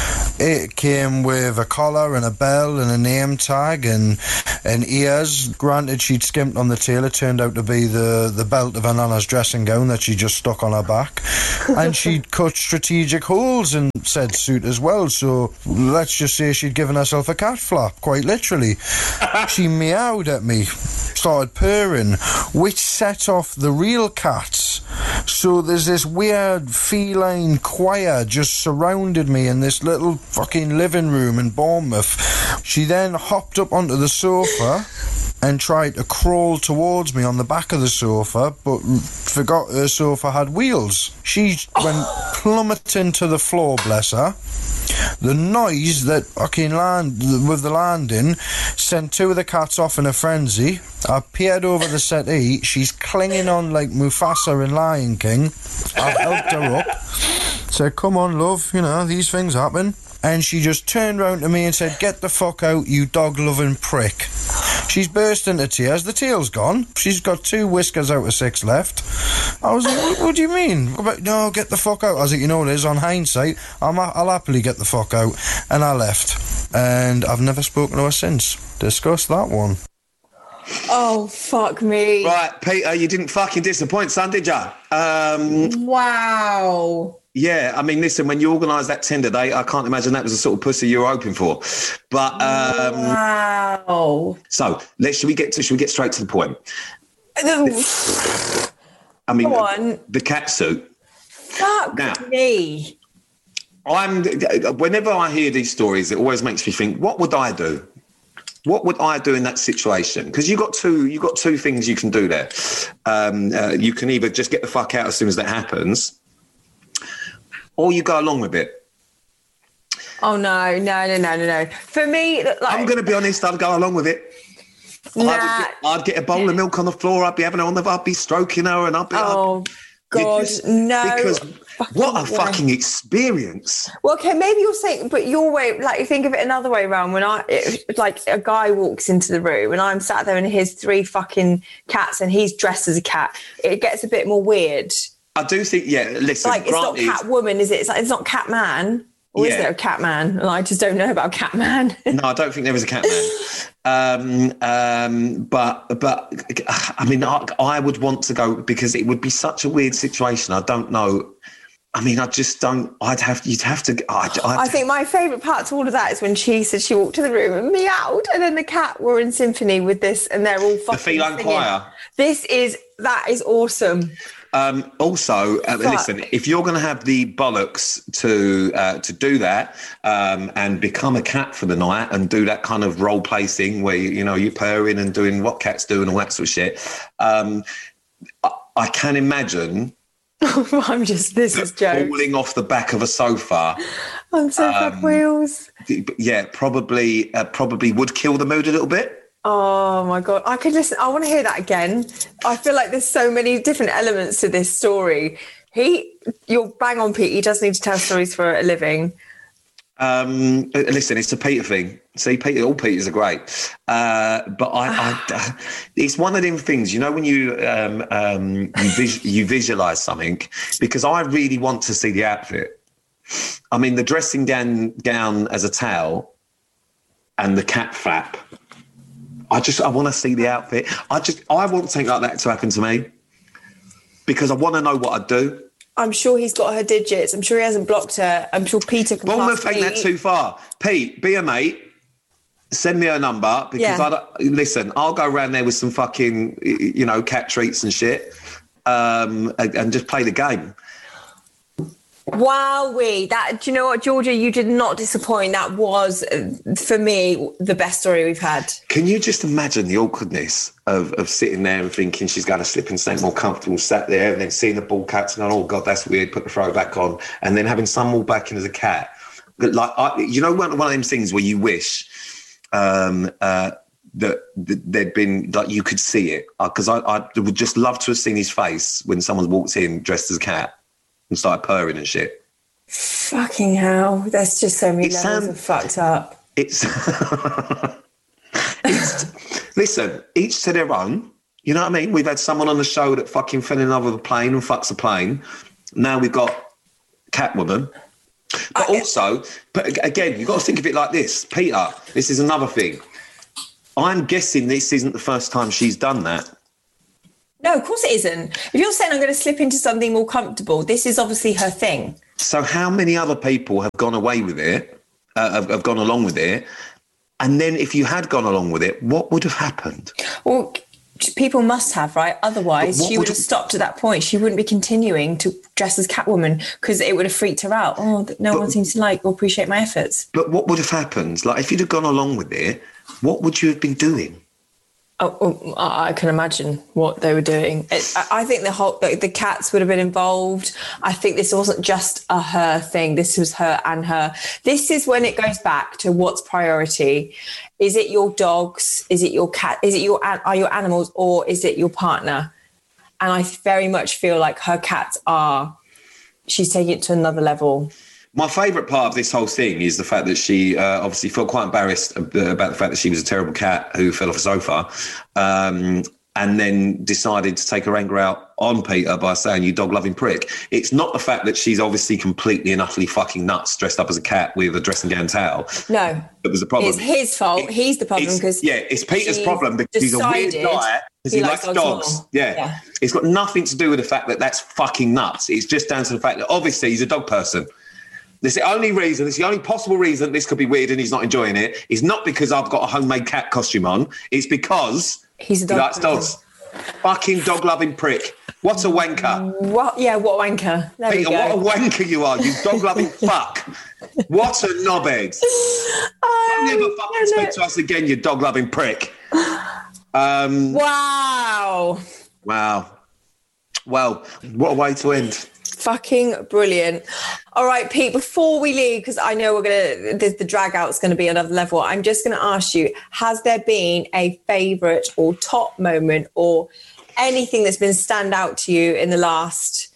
Speaker 5: It came with a collar and a bell and a name tag and ears. Granted, she'd skimped on the tail. It turned out to be the belt of her nana's dressing gown that she just stuck on her back. And she'd cut strategic holes in said suit as well. So let's just say she'd given herself a cat flap, quite literally. She meowed at me, started purring, which set off the real cats. So there's this weird feline choir just surrounded me in this little fucking living room in Bournemouth. She then hopped up onto the sofa and tried to crawl towards me on the back of the sofa, but forgot her sofa had wheels. She went plummeting to the floor, bless her. The noise that fucking with the landing sent 2 of the cats off in a frenzy. I peered over the settee. She's clinging on like Mufasa in Lion King. I helped her up. Said, come on, love, these things happen. And she just turned round to me and said, get the fuck out, you dog-loving prick. She's burst into tears. The tail's gone. She's got 2 whiskers out of 6 left. I was like, what do you mean? No, get the fuck out. I was like, Liz, on hindsight, I'll happily get the fuck out. And I left. And I've never spoken to her since. Discuss that one.
Speaker 1: Oh, fuck me.
Speaker 2: Right, Peter, you didn't fucking disappoint, son, did ya?
Speaker 1: Wow.
Speaker 2: Yeah, I mean, listen, when you organised that Tinder date, I can't imagine that was the sort of pussy you were hoping for. But
Speaker 1: wow.
Speaker 2: So should we get straight to the point? I mean,
Speaker 1: go on.
Speaker 2: The cat suit.
Speaker 1: Fuck me.
Speaker 2: Whenever I hear these stories, it always makes me think, what would I do? What would I do in that situation? Because you got two things you can do there. You can either just get the fuck out as soon as that happens, or you go along with it.
Speaker 1: Oh, no. For me,
Speaker 2: I'm going to be honest, I'd go along with it.
Speaker 1: Nah.
Speaker 2: I'd get a bowl of milk on the floor, I'd be having her on I'd be stroking her, and
Speaker 1: God, no.
Speaker 2: Because what a fucking experience.
Speaker 1: Well, okay, maybe you're saying, but your way, like, think of it another way around. When like a guy walks into the room and I'm sat there and here's 3 fucking cats and he's dressed as a cat, it gets a bit more weird.
Speaker 2: I do think, listen.
Speaker 1: Like, it's not cat woman, is it? It's not cat man. Or is there a cat man? And I just don't know about cat man.
Speaker 2: No, I don't think there is a cat man. But I mean, I would want to go because it would be such a weird situation. I don't know. I mean, I just don't. You'd have to. I
Speaker 1: think my favourite part to all of that is when she said she walked to the room and meowed, and then the cat were in symphony with this, and they're all fucking
Speaker 2: the feline
Speaker 1: singing.
Speaker 2: choir.
Speaker 1: That is awesome.
Speaker 2: Also, listen, if you're going to have the bollocks to do that and become a cat for the night and do that kind of role play thing where you're purring and doing what cats do and all that sort of shit, I can imagine.
Speaker 1: This is joke.
Speaker 2: Falling off the back of a sofa.
Speaker 1: On sofa wheels.
Speaker 2: Yeah, probably would kill the mood a little bit.
Speaker 1: Oh my God. I could listen. I want to hear that again. I feel like there's so many different elements to this story. You're bang on, Pete. He does need to tell stories for a living.
Speaker 2: Listen, it's a Peter thing. See, all Peters are great. But I it's one of them things, when you you visualize something, because I really want to see the outfit. I mean, the dressing gown as a towel and the cat flap. I want to see the outfit. I want something like that to happen to me because I want to know what I'd do.
Speaker 1: I'm sure he's got her digits. I'm sure he hasn't blocked her. I'm sure Peter can
Speaker 2: Bournemouth ain't that too far. Pete, be a mate. Send me her number because listen, I'll go around there with some fucking, cat treats and shit and just play the game.
Speaker 1: Wowee. Do you know what, Georgia? You did not disappoint. That was, for me, the best story we've had.
Speaker 2: Can you just imagine the awkwardness of sitting there and thinking she's going to slip and stay more comfortable, sat there, and then seeing the ball cats and going, oh, God, that's weird, put the throw back on, and then having some walk back in as a cat. Like, one of them things where you wish that there'd been, like, you could see it. Because I would just love to have seen his face when someone walked in dressed as a cat and started purring and shit.
Speaker 1: Fucking hell. There's just so many levels of fucked up.
Speaker 2: Listen, each to their own. You know what I mean? We've had someone on the show that fucking fell in love with a plane and fucks a plane. Now we've got Catwoman. But again, you've got to think of it like this. Peter, this is another thing. I'm guessing this isn't the first time she's done that.
Speaker 1: No, of course it isn't. If you're saying I'm going to slip into something more comfortable, this is obviously her thing.
Speaker 2: So how many other people have gone away with it, have gone along with it? And then if you had gone along with it, what would have happened?
Speaker 1: Well, people must have, right? Otherwise, she would have stopped at that point. She wouldn't be continuing to dress as Catwoman because it would have freaked her out. Oh, no one seems to like or appreciate my efforts. But
Speaker 2: what would have happened? Like, if you'd have gone along with it, what would you have been doing?
Speaker 1: Oh, I can imagine what they were doing. I think the cats would have been involved. I think this wasn't just a her thing. This was her and her. This is when it goes back to what's priority. Is it your dogs? Is it your cat? Are your animals, or is it your partner? And I very much feel like her cats she's taking it to another level.
Speaker 2: My favourite part of this whole thing is the fact that she obviously felt quite embarrassed about the fact that she was a terrible cat who fell off a sofa, and then decided to take her anger out on Peter by saying, you dog-loving prick. It's not the fact that she's obviously completely and utterly fucking nuts dressed up as a cat with a dressing gown towel.
Speaker 1: No.
Speaker 2: That was the problem.
Speaker 1: It's his fault. He's the problem because...
Speaker 2: Yeah, it's Peter's problem because he's a weird guy because he likes dogs. Yeah. It's got nothing to do with the fact that that's fucking nuts. It's just down to the fact that obviously he's a dog person. It's the only possible reason this could be weird and he's not enjoying it is not because I've got a homemade cat costume on. It's because he likes dogs. Fucking dog-loving prick. What a wanker.
Speaker 1: What a wanker. There
Speaker 2: Peter, what a wanker you are, you dog-loving fuck. What a knobhead. Don't ever fucking speak to us again, you dog-loving prick.
Speaker 1: Wow.
Speaker 2: Well, what a way to end.
Speaker 1: Fucking brilliant. All right, Pete, before we leave, because I know the drag out's going to be another level, I'm just going to ask you, has there been a favourite or top moment or anything that's been stand out to you in the last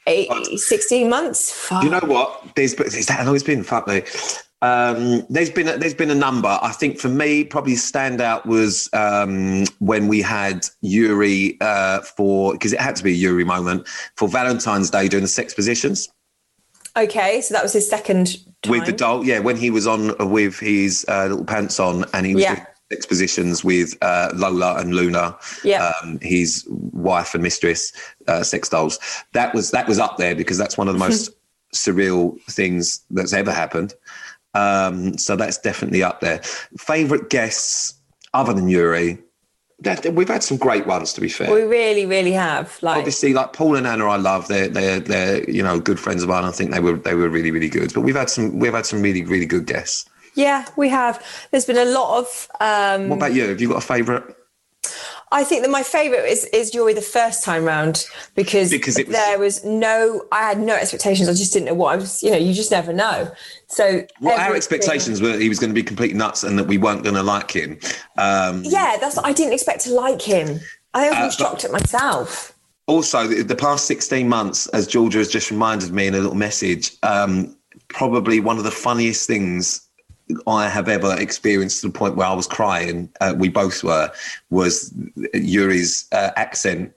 Speaker 1: 16 months? Fuck.
Speaker 2: You know what? There's been, fuck me. There's been a number. I think for me, probably standout was when we had Yuri because it had to be a Yuri moment for Valentine's Day doing the sex positions.
Speaker 1: Okay, so that was his second time.
Speaker 2: With the doll, yeah, when he was on with his little pants on and he was doing sex positions with Lola and Luna, his wife and mistress, sex dolls. That was up there because that's one of the most surreal things that's ever happened. So that's definitely up there. Favourite guests other than Yuri? We've had some great ones, to be fair.
Speaker 1: We really, really have.
Speaker 2: Obviously, like Paul and Anna, I love. They're good friends of mine. I think they were really, really good. But we've had some really, really good guests. Yeah, we have. There's been a lot of. What about you? Have you got a favourite? I think that my favourite is Yuri the first time round because I had no expectations. I just didn't know what I was, you just never know. So our expectations were he was going to be completely nuts and that we weren't going to like him. I didn't expect to like him. I was shocked at myself. Also, the past 16 months, as Georgia has just reminded me in a little message, probably one of the funniest things I have ever experienced to the point where I was crying, we both were, was Yuri's accent.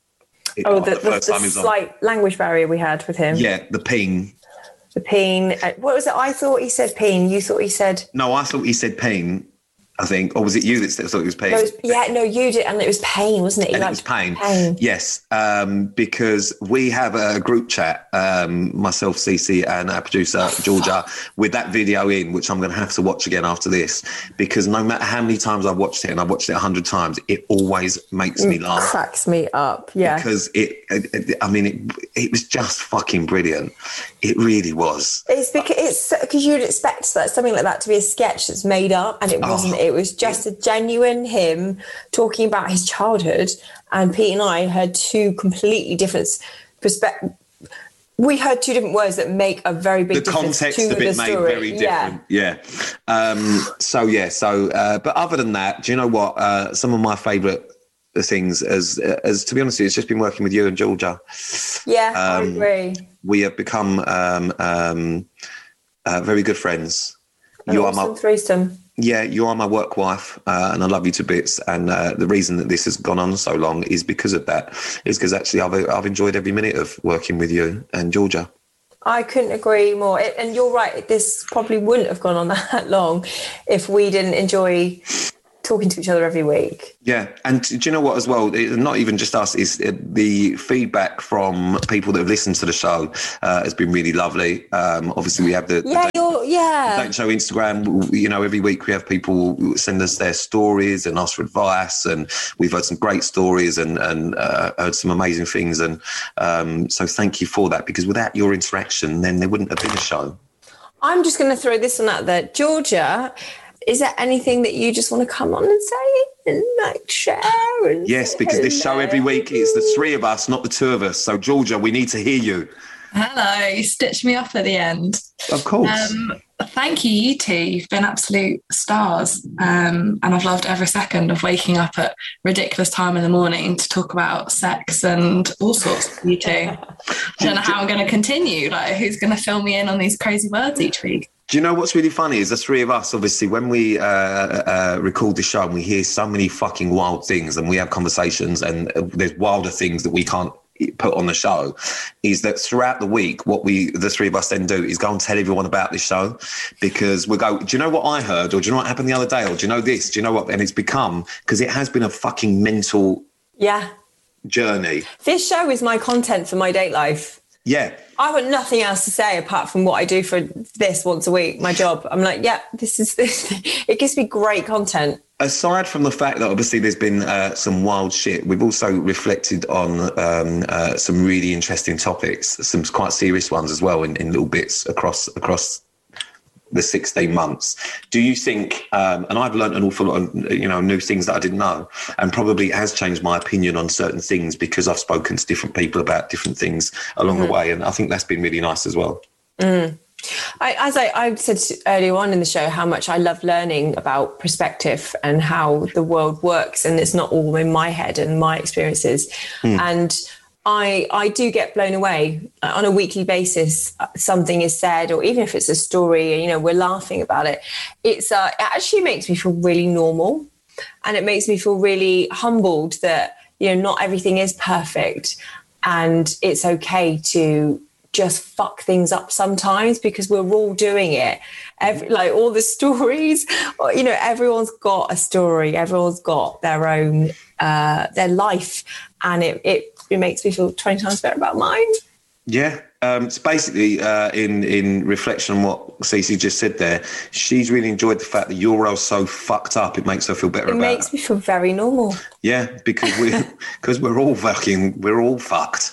Speaker 2: The slight language barrier we had with him. Yeah, the peen. The peen. What was it? I thought he said peen. You thought he said... No, I thought he said peen, I think. Or was it you that thought it was pain? No, you did. And it was pain, wasn't it? It was pain. Yes, because we have a group chat, myself, Cece, and our producer, Georgia, with that video in, which I'm going to have to watch again after this, because no matter how many times I've watched it, and I've watched it 100 times, it always makes me laugh. Cracks me up, yeah. Because it was just fucking brilliant. It really was.
Speaker 1: It's because you'd expect something like that to be a sketch that's made up, and it wasn't. It was just a genuine him talking about his childhood, and Pete and I heard two completely different perspectives. We heard two different words that make a very big difference. The context of it made very different.
Speaker 2: Yeah. But other than that, do you know what? Some of my favourite things, as to be honest, it's just been working with you and Georgia.
Speaker 1: Yeah, I agree.
Speaker 2: We have become very good friends.
Speaker 1: You are my threesome.
Speaker 2: Yeah, you are my work wife, and I love you to bits. And the reason that this has gone on so long is because of that. Is because actually I've enjoyed every minute of working with you and Georgia.
Speaker 1: I couldn't agree more. And you're right. This probably wouldn't have gone on that long if we didn't enjoy talking to each other every week.
Speaker 2: Yeah, and do you know what as well? Not even just us, is the feedback from people that have listened to the show has been really lovely. Obviously, we have the Don't Show Instagram. You know, every week we have people send us their stories and ask for advice, and we've heard some great stories and heard some amazing things. And so thank you for that, because without your interaction, then there wouldn't have been a show.
Speaker 1: I'm just going to throw this one out there. Georgia, is there anything that you just want to come on and say and like share? And
Speaker 2: yes, because this show every week is the three of us, not the two of us. So Georgia, we need to hear you.
Speaker 6: Hello, you stitched me off at the end.
Speaker 2: Of course.
Speaker 6: Thank you two. You've been absolute stars. And I've loved every second of waking up at ridiculous time in the morning to talk about sex and all sorts with you two. I don't know how I'm going to continue. Like, who's going to fill me in on these crazy words each week?
Speaker 2: Do you know what's really funny is the three of us, obviously, when we record the show and we hear so many fucking wild things and we have conversations and there's wilder things that we can't put on the show, is that throughout the week, what the three of us then do is go and tell everyone about this show, because we go, do you know what I heard? Or do you know what happened the other day? Or do you know this? Do you know what? And it's become, because it has been a fucking mental journey.
Speaker 1: This show is my content for my date life.
Speaker 2: Yeah.
Speaker 1: I've got nothing else to say apart from what I do for this once a week, my job. I'm like, this is this. It gives me great content.
Speaker 2: Aside from the fact that obviously there's been some wild shit, we've also reflected on some really interesting topics, some quite serious ones as well in little bits across the 16 months. Do you think, and I've learned an awful lot of, new things that I didn't know, and probably has changed my opinion on certain things because I've spoken to different people about different things along the way. And I think that's been really nice as well.
Speaker 1: As I said earlier on in the show, how much I love learning about perspective and how the world works. And it's not all in my head and my experiences. And I do get blown away on a weekly basis. Something is said, or even if it's a story, we're laughing about it. It actually makes me feel really normal, and it makes me feel really humbled that, not everything is perfect, and it's okay to just fuck things up sometimes, because we're all doing it. All the stories, everyone's got a story. Everyone's got their own, their life, and it makes me feel 20 times better about mine. Yeah.
Speaker 2: It's basically in reflection on what Cece just said there. She's really enjoyed the fact that you're all so fucked up. It makes her feel better. It
Speaker 1: makes me feel very normal.
Speaker 2: Yeah, because we're all fucked.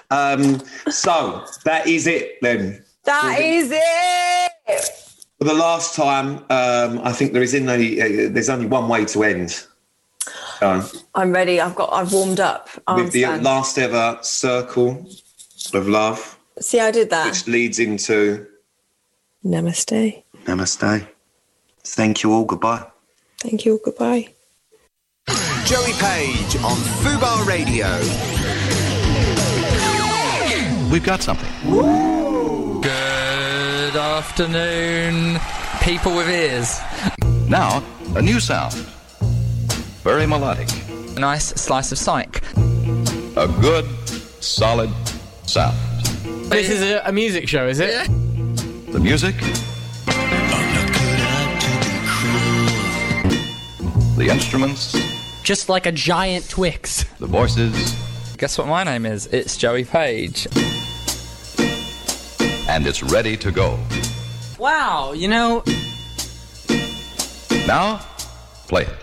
Speaker 2: So that is it then.
Speaker 1: That is it.
Speaker 2: For the last time, I think there's only one way to end.
Speaker 1: I'm ready. I've warmed up.
Speaker 2: With the last ever circle of love.
Speaker 1: See, I did that.
Speaker 2: Which leads into
Speaker 1: Namaste.
Speaker 2: Namaste. Thank you all. Goodbye.
Speaker 1: Thank you all. Goodbye.
Speaker 7: Joey Page on Fubar Radio.
Speaker 8: We've got something.
Speaker 9: Woo! Good afternoon, people with ears.
Speaker 8: Now, a new sound. Very melodic.
Speaker 9: A nice slice of psych.
Speaker 8: A good, solid sound.
Speaker 10: This is a music show, is it?
Speaker 9: Yeah.
Speaker 8: The music. The instruments.
Speaker 10: Just like a giant Twix.
Speaker 8: The voices.
Speaker 9: Guess what my name is? It's Joey Page.
Speaker 8: And it's ready to go.
Speaker 10: Wow,
Speaker 8: Now, play it.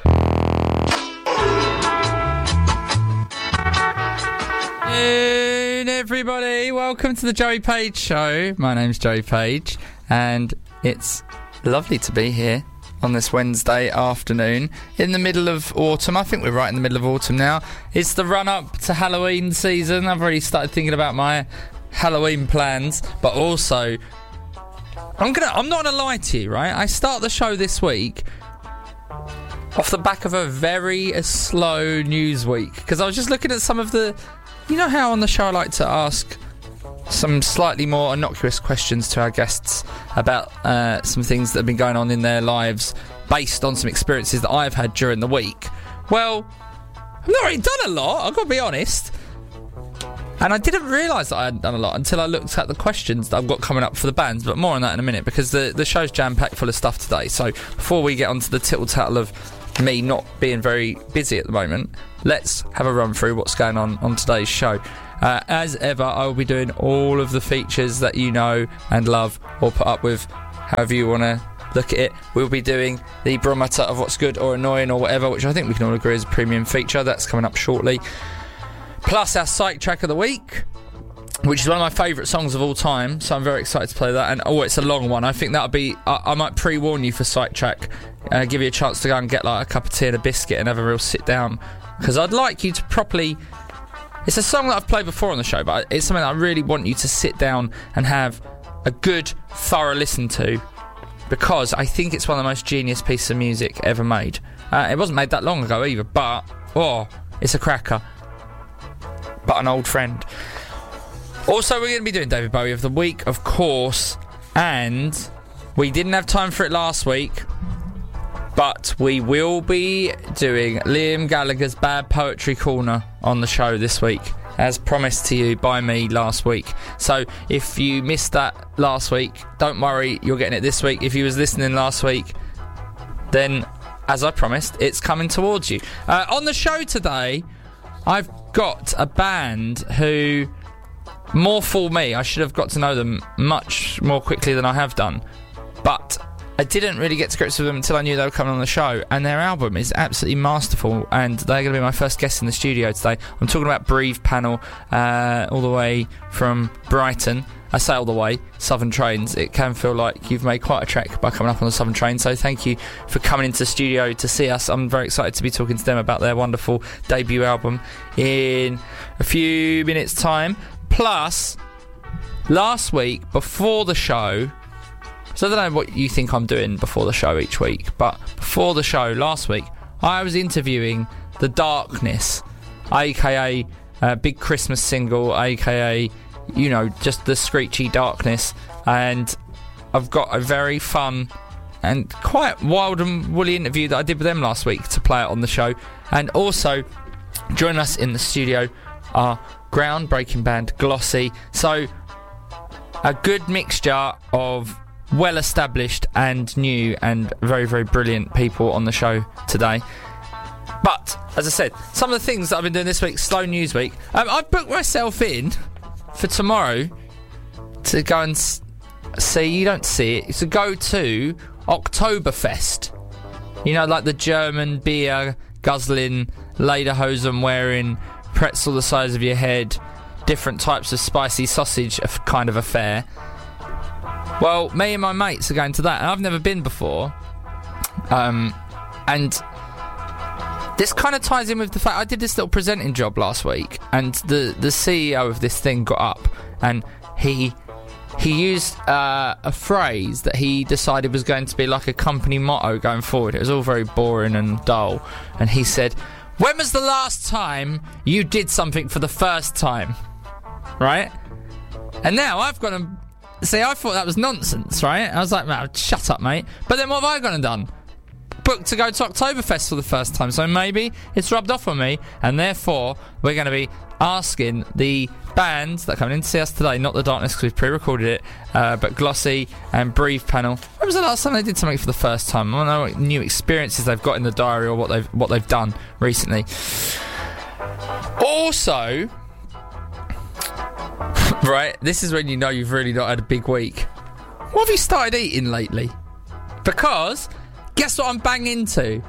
Speaker 9: everybody. Welcome to the Joey Page Show. My name's Joey Page, and it's lovely to be here on this Wednesday afternoon in the middle of autumn. I think we're right in the middle of autumn now. It's the run-up to Halloween season. I've already started thinking about my Halloween plans, but also I'm not gonna lie to you, right? I start the show this week off the back of a very slow news week, because I was just looking at some of the, you know how on the show I like to ask some slightly more innocuous questions to our guests about some things that have been going on in their lives based on some experiences that I've had during the week. Well, I've not really done a lot, I've got to be honest. And I didn't realise that I hadn't done a lot until I looked at the questions that I've got coming up for the bands, but more on that in a minute, because the show's jam-packed full of stuff today. So before we get onto the tittle-tattle of me not being very busy at the moment, let's have a run through what's going on today's show. As ever, I will be doing all of the features that you know and love, or put up with, however you want to look at it. We'll be doing the barometer of what's good or annoying or whatever, which I think we can all agree is a premium feature. That's coming up shortly. Plus our Psych Track of the Week, which is one of my favourite songs of all time, so I'm very excited to play that. And it's a long one. I think that'll be, I might pre-warn you for Psych Track, give you a chance to go and get like a cup of tea and a biscuit and have a real sit down, because I'd like you to properly, it's a song that I've played before on the show, but it's something that I really want you to sit down and have a good, thorough listen to, because I think it's one of the most genius pieces of music ever made. It wasn't made that long ago either, but it's a cracker. But an old friend. Also, we're going to be doing David Bowie of the Week, of course, and we didn't have time for it last week, but we will be doing Liam Gallagher's Bad Poetry Corner on the show this week, as promised to you by me last week. So if you missed that last week, don't worry, you're getting it this week. If you was listening last week, then, as I promised, it's coming towards you. On the show today, I've got a band who, more for me, I should have got to know them much more quickly than I have done, but I didn't really get to grips with them until I knew they were coming on the show, and their album is absolutely masterful, and they're going to be my first guest in the studio today. I'm talking about Breathe Panel, all the way from Brighton. I say all the way, Southern Trains. It can feel like you've made quite a trek by coming up on the Southern Train, so thank you for coming into the studio to see us. I'm very excited to be talking to them about their wonderful debut album in a few minutes' time. Plus, last week, before the show, so I don't know what you think I'm doing before the show each week, but before the show last week, I was interviewing The Darkness, aka big Christmas single, aka, you know, just the screechy darkness, and I've got a very fun and quite wild and woolly interview that I did with them last week to play it on the show. And also join us in the studio are groundbreaking band Glossy, so a good mixture of well-established and new and very, very brilliant people on the show today. But, as I said, some of the things that I've been doing this week, slow news week, I've booked myself in for tomorrow to go and see, you don't see it, to go to Oktoberfest. You know, like the German beer guzzling, lederhosen wearing, pretzel the size of your head, different types of spicy sausage kind of affair. Well, me and my mates are going to that, and I've never been before. And this kind of ties in with the fact I did this little presenting job last week, and the CEO of this thing got up, and he used a phrase that he decided was going to be like a company motto going forward. It was all very boring and dull, and he said, "When was the last time you did something for the first time?" Right? And now I've got to see, I thought that was nonsense, right? I was like, "Man, shut up, mate." But then what have I gone and done? Booked to go to Oktoberfest for the first time, so maybe it's rubbed off on me, and therefore we're going to be asking the bands that are coming in to see us today, not The Darkness because we've pre-recorded it, but Glossy and Breathe Panel. When was the last time they did something for the first time? I don't know what new experiences they've got in the diary or what they've done recently. Also, right, this is when you know you've really not had a big week. What have you started eating lately? Because guess what I'm banging into?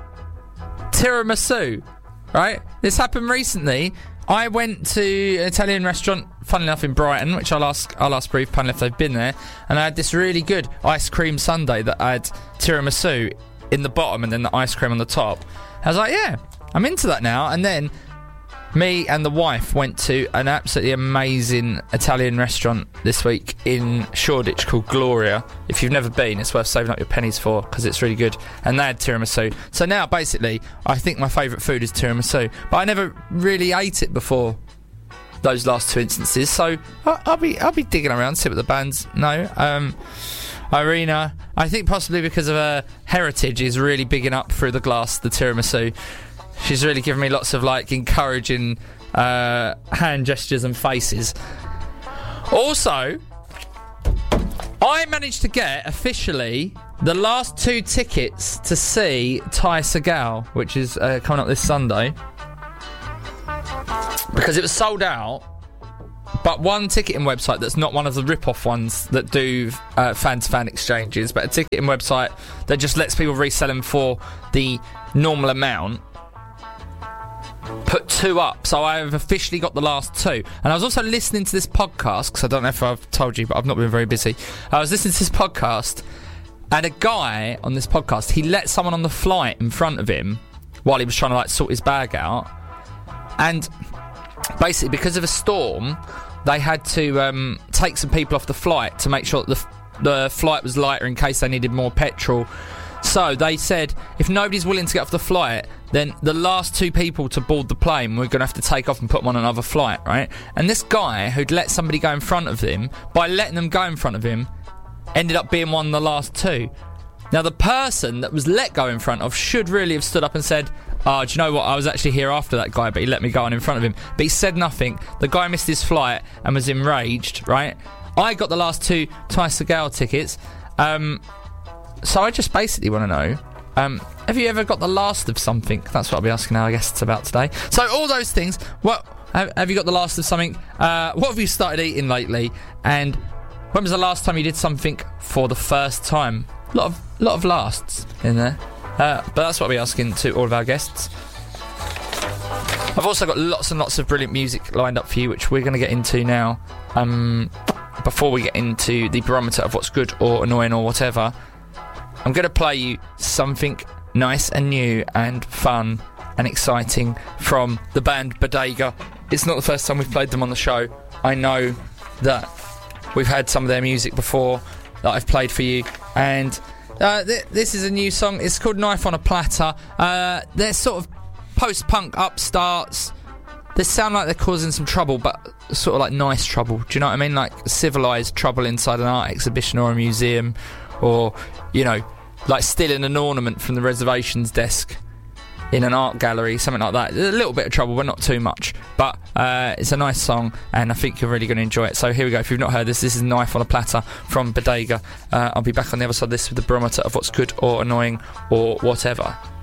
Speaker 9: Tiramisu, right? This happened recently. I went to an Italian restaurant funnily enough, in Brighton, which I'll ask Brief Panel if they've been there, and I had this really good ice cream sundae that had tiramisu in the bottom and then the ice cream on the top. I was like, yeah, I'm into that now. And then me and the wife went to an absolutely amazing Italian restaurant this week in Shoreditch called Gloria. If you've never been, it's worth saving up your pennies for, because it's really good. And they had tiramisu. So now, basically, I think my favourite food is tiramisu. But I never really ate it before those last two instances. So I'll be digging around, see what the bands know. Irina, I think possibly because of her heritage, is really bigging up through the glass the tiramisu. She's really given me lots of encouraging hand gestures and faces. Also, I managed to get officially the last 2 tickets to see Ty Segall, which is coming up this Sunday, because it was sold out. But one ticketing website that's not one of the rip-off ones that do fan-to-fan exchanges, but a ticketing website that just lets people resell them for the normal amount, put 2 up. So I've officially got the last 2. And I was also listening to this podcast, because I don't know if I've told you, but I've not been very busy. I was listening to this podcast, and a guy on this podcast, he let someone on the flight in front of him while he was trying to sort his bag out. And basically, because of a storm, they had to take some people off the flight to make sure that the flight was lighter in case they needed more petrol. So they said, if nobody's willing to get off the flight, then the last 2 people to board the plane, we're going to have to take off and put them on another flight, right? And this guy who'd let somebody go in front of him, by letting them go in front of him, ended up being one of the last 2. Now, the person that was let go in front of should really have stood up and said, do you know what, I was actually here after that guy, but he let me go on in front of him. But he said nothing. The guy missed his flight and was enraged, right? I got the last 2 Ty Segall tickets. So I just basically want to know, have you ever got the last of something? That's what I'll be asking our guests about today. So all those things. What have you got the last of something? What have you started eating lately? And when was the last time you did something for the first time? A lot of lasts in there. But that's what I'll be asking to all of our guests. I've also got lots and lots of brilliant music lined up for you, which we're going to get into now. Before we get into the barometer of what's good or annoying or whatever, I'm going to play you something nice and new and fun and exciting from the band Bodega. It's not the first time we've played them on the show. I know that we've had some of their music before that I've played for you, and this is a new song. It's called Knife on a Platter. They're sort of post-punk upstarts. They sound like they're causing some trouble, but sort of like nice trouble. Do you know what I mean? Like civilised trouble inside an art exhibition or a museum, or, you know, like stealing an ornament from the reservations desk in an art gallery, something like that. A little bit of trouble, but not too much. But it's a nice song, and I think you're really going to enjoy it. So here we go. If you've not heard this is Knife on a Platter from Bodega. I'll be back on the other side of this with the barometer of what's good or annoying or whatever.